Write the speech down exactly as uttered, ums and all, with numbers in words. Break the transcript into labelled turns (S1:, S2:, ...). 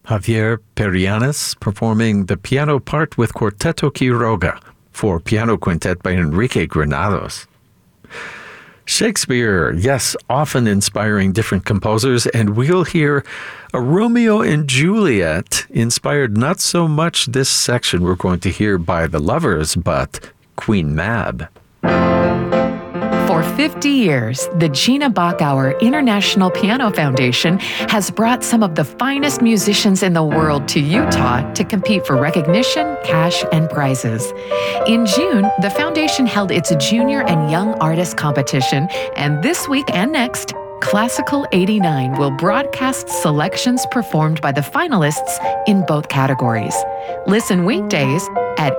S1: Javier Perianis performing the piano part with Quarteto Quiroga for piano quintet by Enrique Granados. Shakespeare, yes, often inspiring different composers, and we'll hear a Romeo and Juliet inspired not so much this section we're going to hear by the Lovers, but Queen Mab.
S2: For fifty years, the Gina Bachauer International Piano Foundation has brought some of the finest musicians in the world to Utah to compete for recognition, cash, and prizes. In June, the foundation held its Junior and Young Artist Competition, and this week and next, Classical eighty-nine will broadcast selections performed by the finalists in both categories. Listen weekdays at